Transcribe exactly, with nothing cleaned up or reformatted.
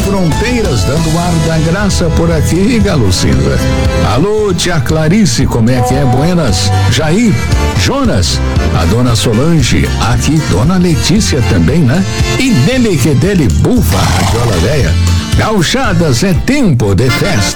fronteiras, dando o ar da graça por aqui, Galucinda. Alô, tia Clarice, como é que é? Buenas. Jair, Jonas, a dona Solange, aqui, dona Letícia também, né? E dele que dele, bufa, radiola véia. Gauchadas é tempo de festa.